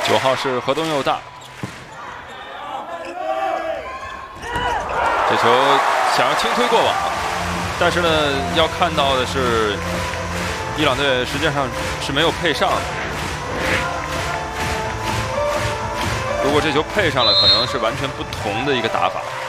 9号是河东佑大，这球想要轻推过网，但是呢，要看到的是，伊朗队实际上是没有配上的。如果这球配上了，可能是完全不同的一个打法。